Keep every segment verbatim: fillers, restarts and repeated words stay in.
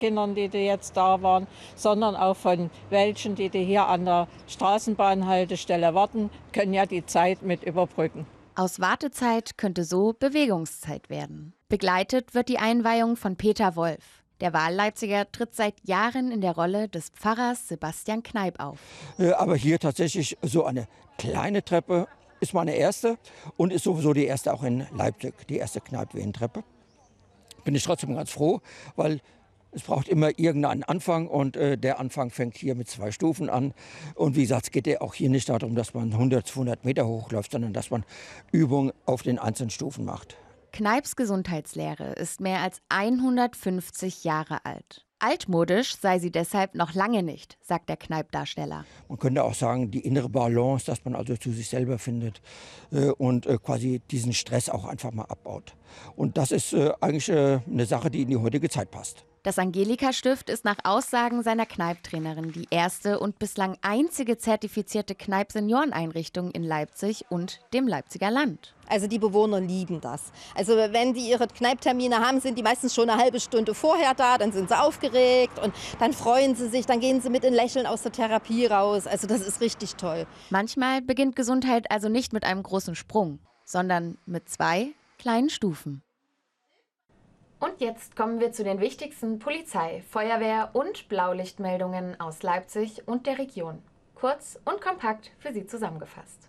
Kindern, die, die jetzt da waren, sondern auch von welchen, die, die hier an der Straßenbahnhaltestelle warten, können ja die Zeit mit überbrücken. Aus Wartezeit könnte so Bewegungszeit werden. Begleitet wird die Einweihung von Peter Wolf. Der Wahlleipziger tritt seit Jahren in der Rolle des Pfarrers Sebastian Kneipp auf. Aber hier tatsächlich so eine kleine Treppe ist meine erste und ist sowieso die erste auch in Leipzig, die erste Kneipp-Wien-Treppe. Bin ich trotzdem ganz froh, weil es braucht immer irgendeinen Anfang und äh, der Anfang fängt hier mit zwei Stufen an. Und wie gesagt, es geht ja auch hier nicht darum, dass man hundert, zweihundert Meter hochläuft, sondern dass man Übungen auf den einzelnen Stufen macht. Kneips Gesundheitslehre ist mehr als hundertfünfzig Jahre alt. Altmodisch sei sie deshalb noch lange nicht, sagt der Kneipp-Darsteller. Man könnte auch sagen, die innere Balance, dass man also zu sich selber findet äh, und äh, quasi diesen Stress auch einfach mal abbaut. Und das ist äh, eigentlich äh, eine Sache, die in die heutige Zeit passt. Das Angelika-Stift ist nach Aussagen seiner Kneipp-Trainerin die erste und bislang einzige zertifizierte Kneipp-Senioreneinrichtung in Leipzig und dem Leipziger Land. Also die Bewohner lieben das. Also wenn die ihre Kneipp-Termine haben, sind die meistens schon eine halbe Stunde vorher da, dann sind sie aufgeregt und dann freuen sie sich, dann gehen sie mit einem Lächeln aus der Therapie raus. Also das ist richtig toll. Manchmal beginnt Gesundheit also nicht mit einem großen Sprung, sondern mit zwei kleinen Stufen. Und jetzt kommen wir zu den wichtigsten Polizei-, Feuerwehr- und Blaulichtmeldungen aus Leipzig und der Region. Kurz und kompakt für Sie zusammengefasst.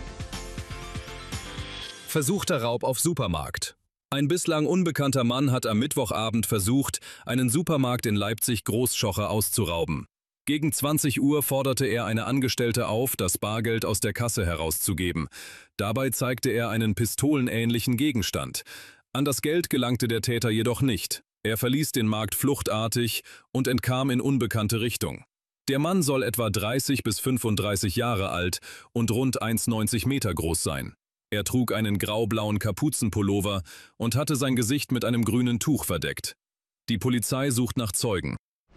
Versuchter Raub auf Supermarkt. Ein bislang unbekannter Mann hat am Mittwochabend versucht, einen Supermarkt in Leipzig-Großschocher auszurauben. Gegen zwanzig Uhr forderte er eine Angestellte auf, das Bargeld aus der Kasse herauszugeben. Dabei zeigte er einen pistolenähnlichen Gegenstand. An das Geld gelangte der Täter jedoch nicht. Er verließ den Markt fluchtartig und entkam in unbekannte Richtung. Der Mann soll etwa dreißig bis fünfunddreißig Jahre alt und rund eins Komma neunzig Meter groß sein. Er trug einen graublauen Kapuzenpullover und hatte sein Gesicht mit einem grünen Tuch verdeckt. Die Polizei sucht nach Zeugen.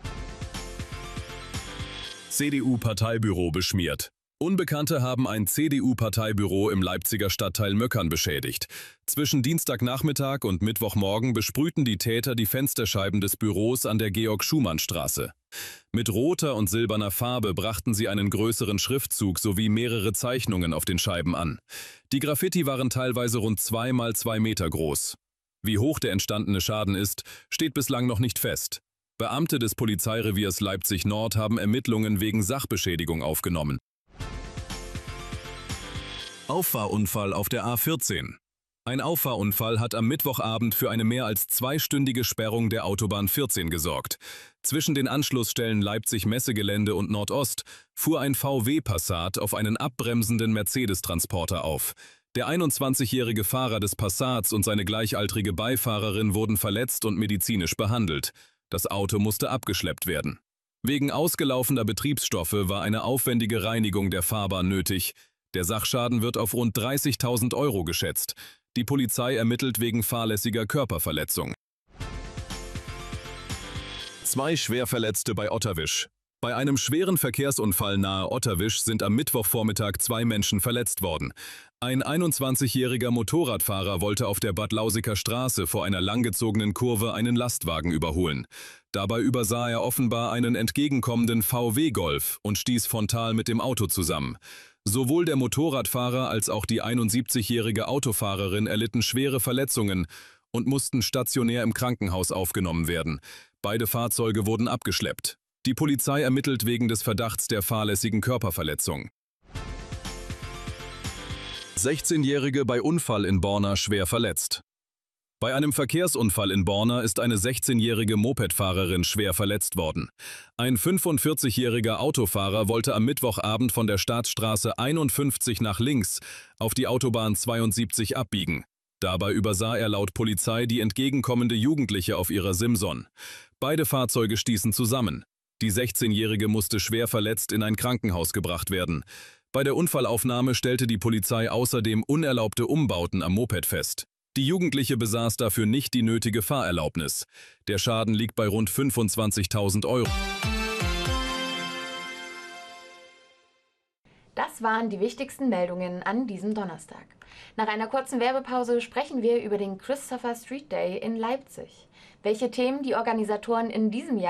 C D U-Parteibüro beschmiert. Unbekannte haben ein C D U-Parteibüro im Leipziger Stadtteil Möckern beschädigt. Zwischen Dienstagnachmittag und Mittwochmorgen besprühten die Täter die Fensterscheiben des Büros an der Georg-Schumann-Straße. Mit roter und silberner Farbe brachten sie einen größeren Schriftzug sowie mehrere Zeichnungen auf den Scheiben an. Die Graffiti waren teilweise rund zwei mal zwei Meter groß. Wie hoch der entstandene Schaden ist, steht bislang noch nicht fest. Beamte des Polizeireviers Leipzig-Nord haben Ermittlungen wegen Sachbeschädigung aufgenommen. Auffahrunfall auf der A vierzehn. Ein Auffahrunfall hat am Mittwochabend für eine mehr als zweistündige Sperrung der Autobahn vierzehn gesorgt. Zwischen den Anschlussstellen Leipzig-Messegelände und Nordost fuhr ein V W-Passat auf einen abbremsenden Mercedes-Transporter auf. Der einundzwanzigjährige Fahrer des Passats und seine gleichaltrige Beifahrerin wurden verletzt und medizinisch behandelt. Das Auto musste abgeschleppt werden. Wegen ausgelaufener Betriebsstoffe war eine aufwendige Reinigung der Fahrbahn nötig. Der Sachschaden wird auf rund dreißigtausend Euro geschätzt. Die Polizei ermittelt wegen fahrlässiger Körperverletzung. Zwei Schwerverletzte bei Otterwisch. Bei einem schweren Verkehrsunfall nahe Otterwisch sind am Mittwochvormittag zwei Menschen verletzt worden. Ein einundzwanzigjähriger Motorradfahrer wollte auf der Bad Lausiker Straße vor einer langgezogenen Kurve einen Lastwagen überholen. Dabei übersah er offenbar einen entgegenkommenden V W-Golf und stieß frontal mit dem Auto zusammen. Sowohl der Motorradfahrer als auch die einundsiebzigjährige Autofahrerin erlitten schwere Verletzungen und mussten stationär im Krankenhaus aufgenommen werden. Beide Fahrzeuge wurden abgeschleppt. Die Polizei ermittelt wegen des Verdachts der fahrlässigen Körperverletzung. sechzehnjährige bei Unfall in Borna schwer verletzt. Bei einem Verkehrsunfall in Borna ist eine sechzehnjährige Mopedfahrerin schwer verletzt worden. Ein fünfundvierzigjähriger Autofahrer wollte am Mittwochabend von der Staatsstraße einundfünfzig nach links auf die Autobahn zweiundsiebzig abbiegen. Dabei übersah er laut Polizei die entgegenkommende Jugendliche auf ihrer Simson. Beide Fahrzeuge stießen zusammen. Die sechzehnjährige musste schwer verletzt in ein Krankenhaus gebracht werden. Bei der Unfallaufnahme stellte die Polizei außerdem unerlaubte Umbauten am Moped fest. Die Jugendliche besaß dafür nicht die nötige Fahrerlaubnis. Der Schaden liegt bei rund fünfundzwanzigtausend Euro. Das waren die wichtigsten Meldungen an diesem Donnerstag. Nach einer kurzen Werbepause sprechen wir über den Christopher Street Day in Leipzig. Welche Themen die Organisatoren in diesem Jahr